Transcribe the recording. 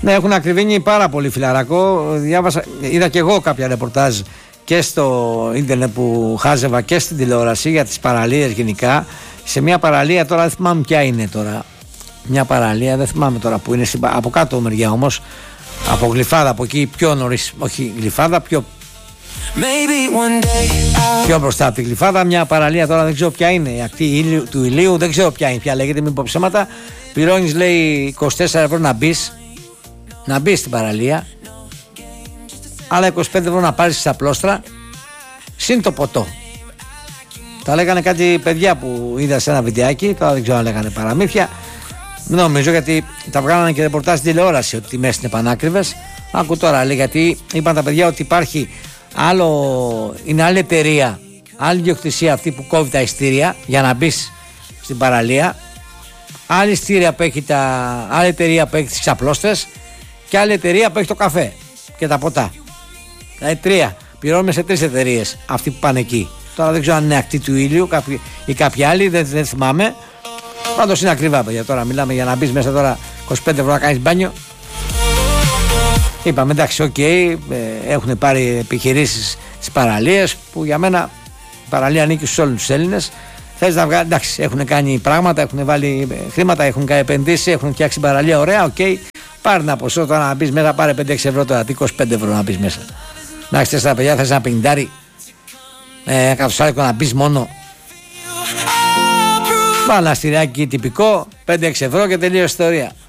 Ναι, έχουν ακριβήνει πάρα πολύ, φιλαράκο. Είδα και εγώ κάποια ρεπορτάζ και στο ίντερνετ που χάζευα και στην τηλεόραση για τις παραλίες γενικά. Σε μια παραλία, τώρα δεν θυμάμαι ποια είναι τώρα. Μια παραλία, δεν θυμάμαι τώρα που είναι, από κάτω μεριά όμως. Από Γλυφάδα, από εκεί πιο νωρίς. Όχι Γλυφάδα, πιο μπροστά από τη Γλυφάδα. Μια παραλία, τώρα δεν ξέρω ποια είναι. Η ακτή του Ηλίου, δεν ξέρω ποια είναι, ποια λέγεται, μην πω ψέματα. Πληρώνεις, λέει, 24 ευρώ να μπεις στην παραλία. Άλλα 25 ευρώ να πάρεις στα πλώστρα. Συν το ποτό. Τα λέγανε κάτι παιδιά που είδα σε ένα βιντεάκι. Τώρα δεν ξέρω αν λέγανε παραμύθια. Δεν νομίζω, γιατί τα βγάλανε και ρεπορτάζ στην τηλεόραση ότι οι τιμές είναι πανάκριβες. Άκου τώρα, λέει, γιατί είπαν τα παιδιά ότι υπάρχει είναι άλλη εταιρεία, άλλη ιδιοκτησία αυτή που κόβει τα ειστήρια για να μπεις στην παραλία. Άλλη εταιρεία που έχει τις ξαπλώστρες και άλλη εταιρεία που έχει το καφέ και τα ποτά. Δηλαδή τρία. Πληρώνουμε σε 3 εταιρείες αυτοί που πάνε εκεί. Τώρα δεν ξέρω αν είναι ακτή του Ήλιου ή κάποιοι άλλοι, δεν θυμάμαι. Πάντως είναι ακριβά, παιδιά. Τώρα μιλάμε για να μπεις μέσα τώρα 25 ευρώ να κάνεις μπάνιο. Είπαμε εντάξει, οκ, έχουν πάρει επιχειρήσεις στις παραλίες που για μένα η παραλία ανήκει στους όλους τους Έλληνες. Θες να βγάλει, εντάξει, έχουν κάνει πράγματα, έχουν βάλει χρήματα, έχουν κάνει επενδύσεις, έχουν φτιάξει παραλία ωραία, οκ. Πάρε ένα ποσό τώρα να μπεις μέσα, πάρε 5-6 ευρώ τώρα, 25 ευρώ να μπεις μέσα. Να έχεις 4 παιδιά, θες ένα 50, κατοστάρικο να μπεις μόνο. Βάλε ένα στηριάκι τυπικό, 5-6 ευρώ και τελείωσε η ιστορία.